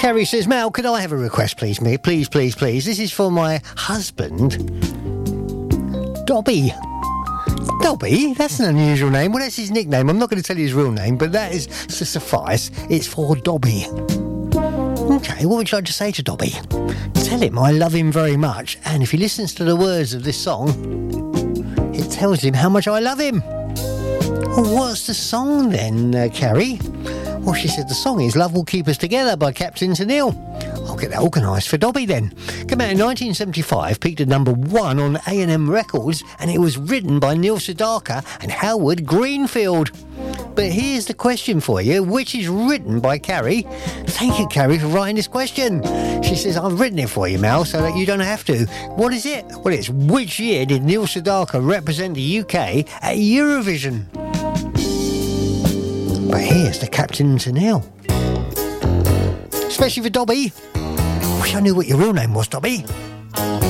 Kerry says, Mal, could I have a request, please, mate? Please, please, please. This is for my husband, Dobby. Dobby? That's an unusual name. Well, that's his nickname. I'm not going to tell you his real name, but that is to suffice. It's for Dobby. Okay, what would you like to say to Dobby? Tell him I love him very much, and if he listens to the words of this song, it tells him how much I love him. Well, what's the song then, Carrie? Well, she said the song is Love Will Keep Us Together by Captain Tennille. I'll get that organised for Dobby then. Came out in 1975, peaked at number 1 on A&M Records, and it was written by Neil Sedaka and Howard Greenfield. But here's the question for you, which is written by Carrie. Thank you, Carrie, for writing this question. She says, I've written it for you, Mal, so that you don't have to. What is it? Well, it's which year did Neil Sedaka represent the UK at Eurovision? But here's the Captain Tennille. Especially for Dobby. Wish I knew what your real name was, Dobby.